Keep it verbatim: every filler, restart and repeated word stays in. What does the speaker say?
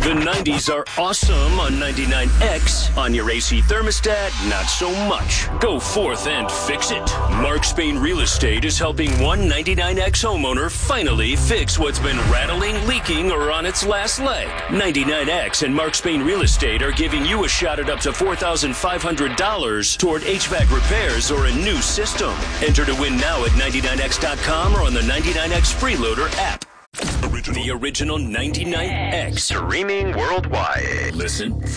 The nineties are awesome on ninety-nine X. On your A C thermostat, not so much. Go forth and fix it. Mark Spain Real Estate is helping one ninety-nine X homeowner finally fix what's been rattling, leaking, or on its last leg. ninety-nine X and Mark Spain Real Estate are giving you a shot at up to four thousand five hundred dollars toward H V A C repairs or a new system. Enter to win now at ninety-nine X dot com or on the ninety-nine X Freeloader app. Original. The original ninety-nine X. Streaming worldwide. Listen